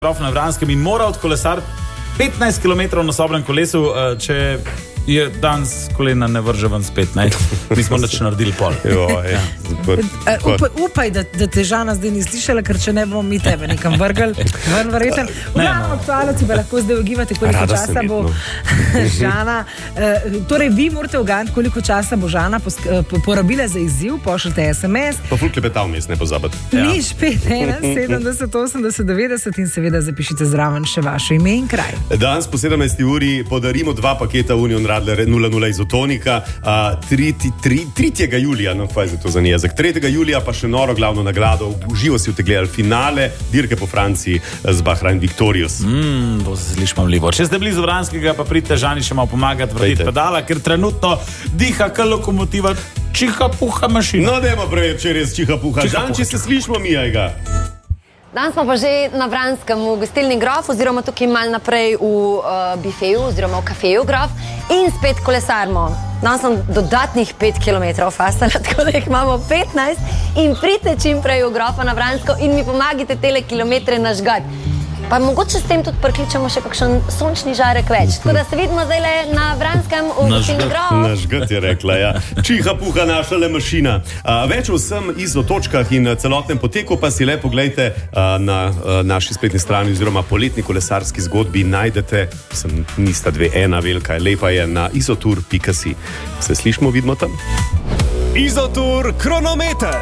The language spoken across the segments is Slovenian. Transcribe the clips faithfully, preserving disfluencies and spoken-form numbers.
na Vranskem in mora odkolesariti petnajst kilometrov na sobnem kolesu, če je danes kolena ne vrže ven spet, ne? Mi smo nič naredili pol. Jo, ja. Upaj, upaj da, da te Žana zdaj ni slišala, ker če ne bomo mi tebe nekam vrgli. Vrn verjeten. V glavnem aktualno si pa lahko zdaj ugibate, koliko Rada časa bo Žana. Torej, vi morate ugantiti, koliko časa bo Žana porabila za izziv, pošljite es em es. Pa ful klepetal mis, ne pozabiti. Nič pet ena sedemdeset osemdeset devetdeset in seveda zapišite zraven še vaše ime in kraj. Danes po sedemnajsti uri podarimo dva paketa Union Radler nula nula izotonika, tretjega julija, no kaj je to za jezik, tretjega julija pa še noro glavno nagrado, uživo si vte gledali finale dirke po Franciji z Bahrain Victorious. Mm, to se sliši mamljivo. Če ste blizu Vranskega, pa pridite Žani še malo pomagati vrtiti pedala, ker trenutno diha kar lokomotiva, čiha puha mašina. No, dajmo prej, če res čiha puha. Žan, če se slišimo, mijaj ga. Danes smo pa že na Vranskem v gostilni Grof, oziroma tukaj mal naprej v uh, bifeju, oziroma v kafeju Grof in spet kolesarimo. Danes sem dodatnih pet kilometrov fastala, tako da jih imamo petnajst in pridite čim prej v Grofa na Vransko in mi pomagite tele kilometre nažgati. Pa mogoče s tem tudi prikličemo še kakšen sončni žarek več. Tako da se vidimo zdaj le na Vranskem v gostilni Grof. Nažgat je rekla, ja. Čiha puha naša le mašina. Uh, več o vsem izotočkah in celotnem poteku pa si le poglejte uh, na uh, naši spletni strani oziroma poletni kolesarski zgodbi najdete, sem nista dve, ena velika, lepa je na izotur pika si. Se slišimo, vidimo tam? Izotur kronometer.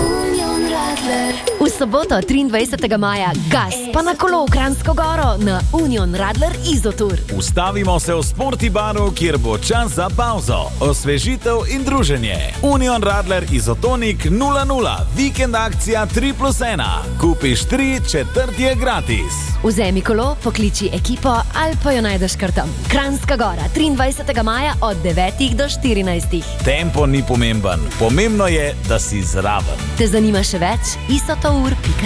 V soboto triindvajsetega maja gas pa na kolo v Kranjsko Goro na Union Radler Izotur. Ustavimo se v Sporti baru, kjer bo čas za pauzo, osvežitev in druženje. Union Radler Izotonik nula nula, vikend akcija tri plus ena. Kupiš tri, četrti je gratis. Vzemi kolo, pokliči ekipo ali pa jo najdeš kar tam. Kranjska Gora, triindvajsetega maja od devetih do štirinajstih. Tempo ni pomemben, pomembno je, da si zraven. Te zanima še več? izotour pika si.